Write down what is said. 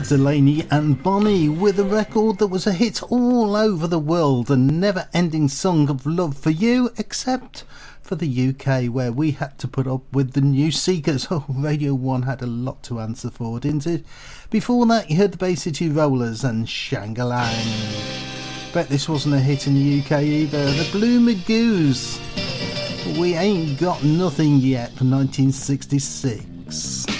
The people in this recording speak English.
Delaney and Bonnie with a record that was a hit all over the world, a never-ending song of love for you, except for the UK, where we had to put up with the New Seekers. Oh, Radio 1 had a lot to answer for, didn't it? Before that, you heard the Bay City Rollers and Shangalang. Bet this wasn't a hit in the UK either. The Blue Magoos. We Ain't Got Nothing Yet from 1966.